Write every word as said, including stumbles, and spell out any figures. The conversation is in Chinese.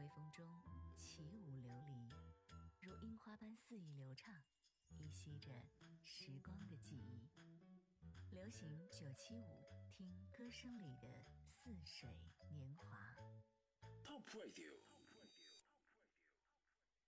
微风中起舞流离，如樱花般肆意流畅，依稀着时光的记忆。流行九七五，听歌声里的似水年华。 Top Radio